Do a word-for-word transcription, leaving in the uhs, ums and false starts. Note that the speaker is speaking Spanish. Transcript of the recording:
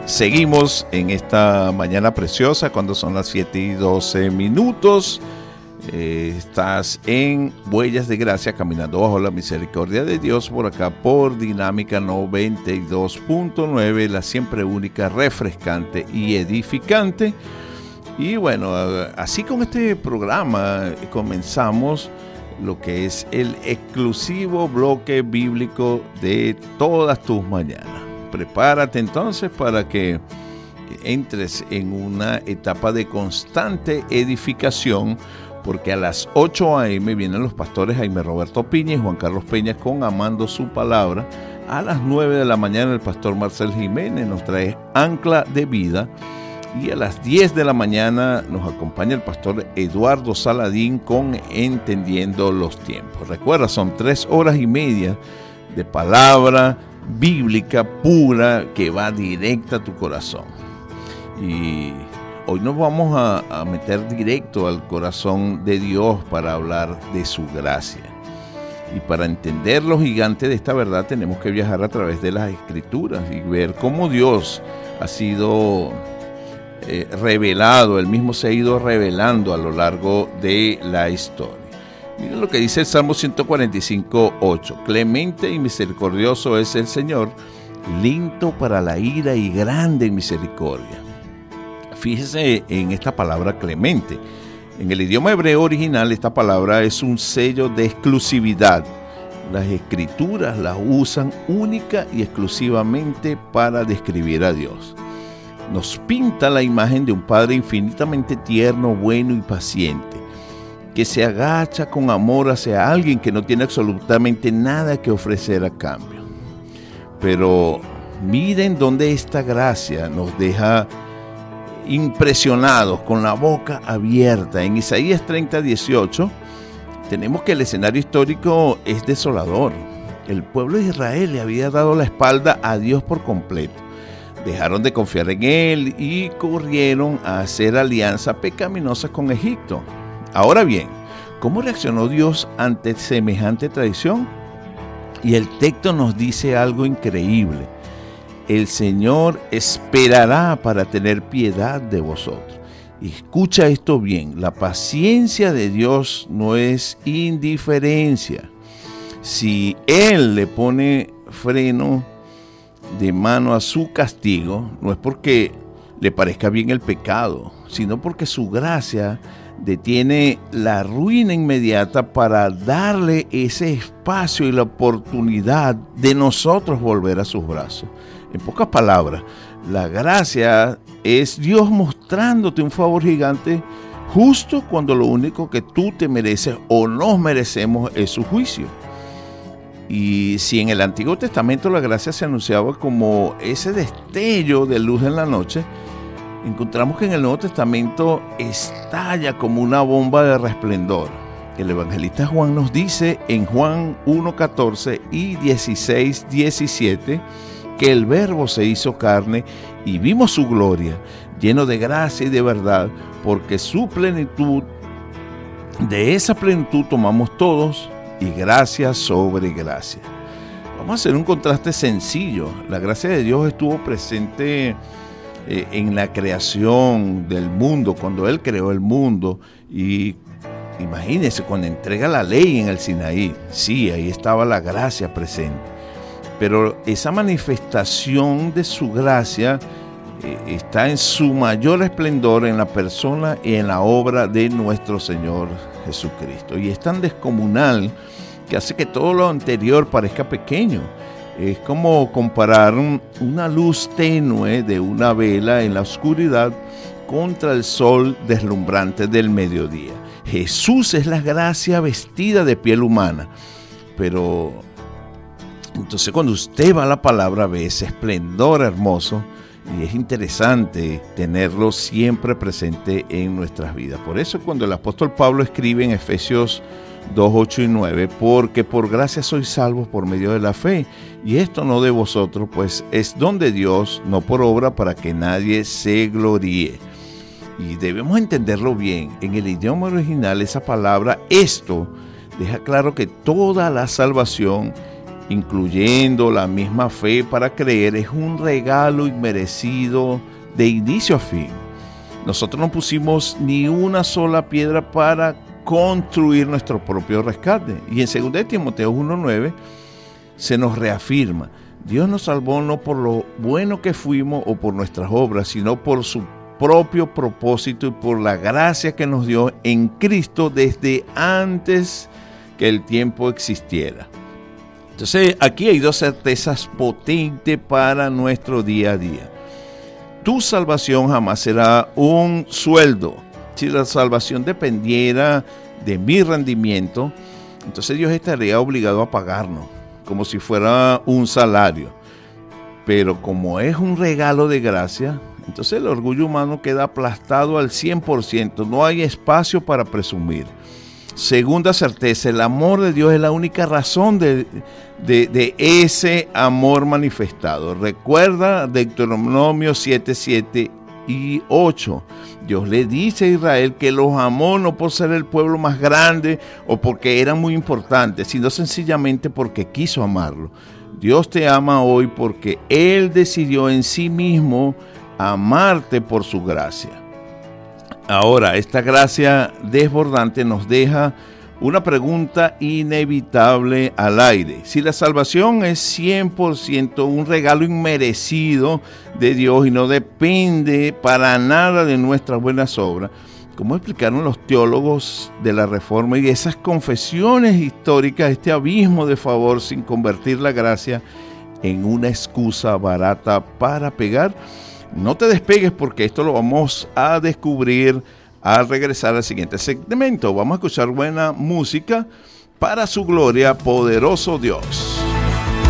Seguimos en esta mañana preciosa cuando son las siete y doce minutos. Eh, estás en Huellas de Gracia, caminando bajo la misericordia de Dios, por acá por Dinámica noventa y dos punto nueve, la siempre única, refrescante y edificante. Y bueno, así con este programa comenzamos lo que es el exclusivo bloque bíblico de todas tus mañanas. Prepárate entonces para que entres en una etapa de constante edificación, porque a las ocho a eme vienen los pastores Jaime Roberto Piña y Juan Carlos Peña con Amando su Palabra. A las nueve de la mañana el pastor Marcel Jiménez nos trae Ancla de Vida. Y a las diez de la mañana nos acompaña el pastor Eduardo Saladín con Entendiendo los Tiempos. Recuerda, son tres horas y media de palabra bíblica pura que va directa a tu corazón. Y hoy nos vamos a, a meter directo al corazón de Dios para hablar de su gracia. Y para entender lo gigante de esta verdad tenemos que viajar a través de las Escrituras y ver cómo Dios ha sido eh, revelado, Él mismo se ha ido revelando a lo largo de la historia. Miren lo que dice el Salmo ciento cuarenta y cinco, ocho. Clemente y misericordioso es el Señor, lento para la ira y grande en misericordia. Fíjese en esta palabra clemente. En el idioma hebreo original esta palabra es un sello de exclusividad. Las escrituras la usan única y exclusivamente para describir a Dios. Nos pinta la imagen de un Padre infinitamente tierno, bueno y paciente, que se agacha con amor hacia alguien que no tiene absolutamente nada que ofrecer a cambio. Pero miren dónde esta gracia nos deja impresionados, con la boca abierta. En Isaías treinta, dieciocho, tenemos que el escenario histórico es desolador. El pueblo de Israel le había dado la espalda a Dios por completo. Dejaron de confiar en Él y corrieron a hacer alianza pecaminosa con Egipto. Ahora bien, ¿cómo reaccionó Dios ante semejante traición? Y el texto nos dice algo increíble. El Señor esperará para tener piedad de vosotros. Y escucha esto bien, la paciencia de Dios no es indiferencia. Si Él le pone freno de mano a su castigo, no es porque le parezca bien el pecado, sino porque su gracia detiene la ruina inmediata para darle ese espacio y la oportunidad de nosotros volver a sus brazos. En pocas palabras, la gracia es Dios mostrándote un favor gigante justo cuando lo único que tú te mereces o nos merecemos es su juicio. Y si en el Antiguo Testamento la gracia se anunciaba como ese destello de luz en la noche, encontramos que en el Nuevo Testamento estalla como una bomba de resplendor. El evangelista Juan nos dice en Juan uno, catorce y dieciséis, diecisiete que el Verbo se hizo carne y vimos su gloria, lleno de gracia y de verdad, porque su plenitud, de esa plenitud tomamos todos, y gracia sobre gracia. Vamos a hacer un contraste sencillo. La gracia de Dios estuvo presente eh, en la creación del mundo, cuando Él creó el mundo. Y imagínense, cuando entrega la ley en el Sinaí, sí, ahí estaba la gracia presente. Pero esa manifestación de su gracia eh, está en su mayor esplendor en la persona y en la obra de nuestro Señor Jesucristo. Y es tan descomunal que hace que todo lo anterior parezca pequeño. Es como comparar un, una luz tenue de una vela en la oscuridad contra el sol deslumbrante del mediodía. Jesús es la gracia vestida de piel humana. Pero entonces cuando usted va a la palabra ve ese esplendor hermoso. Y es interesante tenerlo siempre presente en nuestras vidas. Por eso cuando el apóstol Pablo escribe en Efesios dos, ocho y nueve, porque por gracia sois salvos por medio de la fe, y esto no de vosotros, pues es don de Dios, no por obra, para que nadie se gloríe. Y debemos entenderlo bien. En el idioma original esa palabra, esto, deja claro que toda la salvación incluyendo la misma fe para creer, es un regalo inmerecido de inicio a fin. Nosotros no pusimos ni una sola piedra para construir nuestro propio rescate. Y en segunda de Timoteo uno nueve se nos reafirma: Dios nos salvó no por lo bueno que fuimos o por nuestras obras, sino por su propio propósito y por la gracia que nos dio en Cristo desde antes que el tiempo existiera. Entonces, aquí hay dos certezas potentes para nuestro día a día. Tu salvación jamás será un sueldo. Si la salvación dependiera de mi rendimiento, entonces Dios estaría obligado a pagarnos, como si fuera un salario. Pero como es un regalo de gracia, entonces el orgullo humano queda aplastado al cien por ciento. No hay espacio para presumir. Segunda certeza, el amor de Dios es la única razón de, de, de ese amor manifestado. Recuerda Deuteronomio siete, siete y ocho. Dios le dice a Israel que los amó no por ser el pueblo más grande o porque eran muy importantes, sino sencillamente porque quiso amarlo. Dios te ama hoy porque Él decidió en sí mismo amarte por su gracia. Ahora, esta gracia desbordante nos deja una pregunta inevitable al aire. Si la salvación es cien por ciento un regalo inmerecido de Dios y no depende para nada de nuestras buenas obras, ¿cómo explicaron los teólogos de la Reforma y esas confesiones históricas, este abismo de favor sin convertir la gracia en una excusa barata para pegar? No te despegues porque esto lo vamos a descubrir al regresar al siguiente segmento. Vamos a escuchar buena música para su gloria, poderoso Dios.